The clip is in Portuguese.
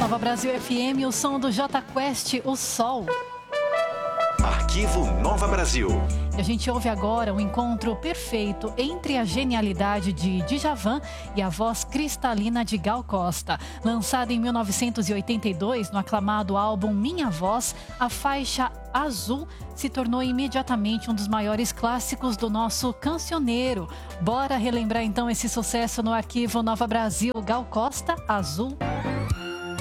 Nova Brasil FM, o som do Jota Quest, O Sol. Arquivo Nova Brasil. E a gente ouve agora um encontro perfeito entre a genialidade de Djavan e a voz cristalina de Gal Costa. Lançada em 1982 no aclamado álbum Minha Voz, a faixa Azul se tornou imediatamente um dos maiores clássicos do nosso cancioneiro. Bora relembrar então esse sucesso no Arquivo Nova Brasil. Gal Costa, Azul.